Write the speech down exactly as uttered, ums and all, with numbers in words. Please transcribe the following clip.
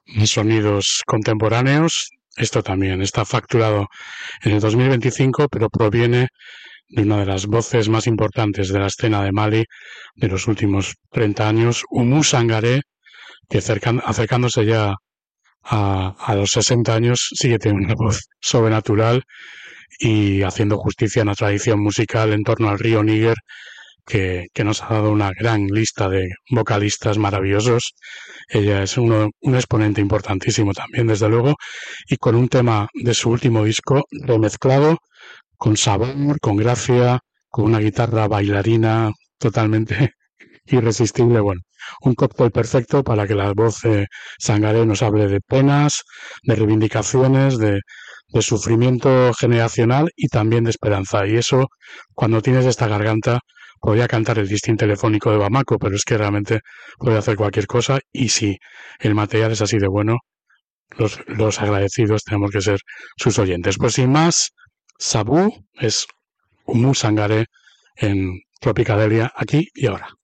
sonidos contemporáneos. Esto también está facturado en el dos mil veinticinco, pero proviene de una de las voces más importantes de la escena de Mali de los últimos treinta años, Oumou Sangaré, que cercan, acercándose ya a, a los sesenta años sigue teniendo una voz sobrenatural y haciendo justicia a una tradición musical en torno al río Níger que, que nos ha dado una gran lista de vocalistas maravillosos. Ella es uno, un exponente importantísimo también, desde luego, y con un tema de su último disco remezclado con sabor, con gracia, con una guitarra bailarina totalmente irresistible. Bueno, un cóctel perfecto para que la voz de Sangaré nos hable de penas, de reivindicaciones, de, de sufrimiento generacional y también de esperanza. Y eso, cuando tienes esta garganta, podría cantar el listín telefónico de Bamako, pero es que realmente puede hacer cualquier cosa. Y si el material es así de bueno, los, los agradecidos tenemos que ser sus oyentes. Pues sin más, Sabú es Oumou Sangaré en Tropicadelia, aquí y ahora.